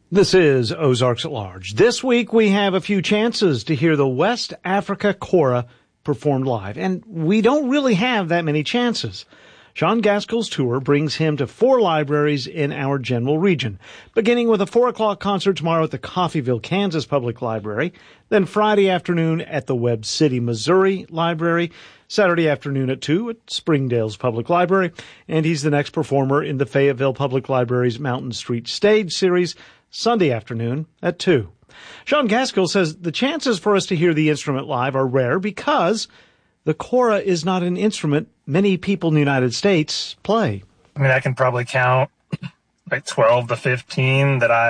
This is Ozarks at Large. This week we have a few chances to hear the West Africa Kora performed live, and we don't really have that many chances. Sean Gaskell's tour brings him to 4 libraries in our general region, beginning with a 4 o'clock concert tomorrow at the Coffeyville, Kansas Public Library, then Friday afternoon at the Webb City, Missouri Library, Saturday afternoon at 2 at Springdale's Public Library, and he's the next performer in the Fayetteville Public Library's Mountain Street Stage Series, Sunday afternoon at 2. Sean Gaskell says the chances for us to hear the instrument live are rare because the kora is not an instrument many people in the United States play. I mean, I can probably count like 12 to 15 that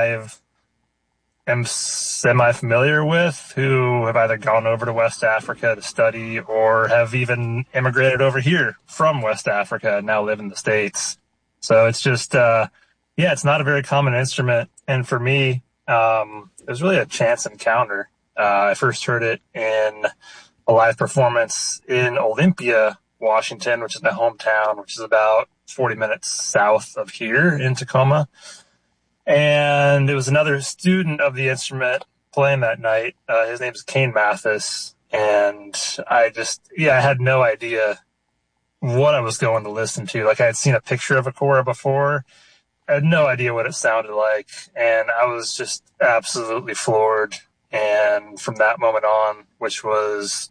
am semi-familiar with who have either gone over to West Africa to study or have even immigrated over here from West Africa and now live in the States. So it's just, it's not a very common instrument. And for me, it was really a chance encounter. I first heard it in a live performance in Olympia, Washington, which is my hometown, which is about 40 minutes south of here in Tacoma. And it was another student of the instrument playing that night. His name is Kane Mathis. And I had no idea what I was going to listen to. Like, I had seen a picture of a kora before. I had no idea what it sounded like. And I was just absolutely floored. And from that moment on, which was,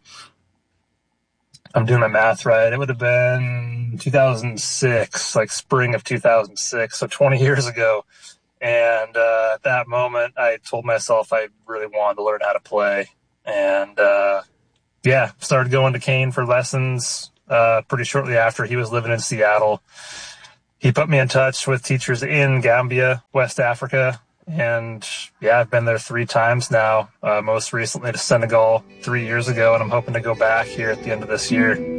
I'm doing my math right, it would have been 2006, like spring of 2006, so 20 years ago. And at that moment, I told myself I really wanted to learn how to play. And started going to Kane for lessons pretty shortly after. He was living in Seattle. He put me in touch with teachers in Gambia, West Africa. And I've been there 3 times now, most recently to Senegal 3 years ago, and I'm hoping to go back here at the end of this year.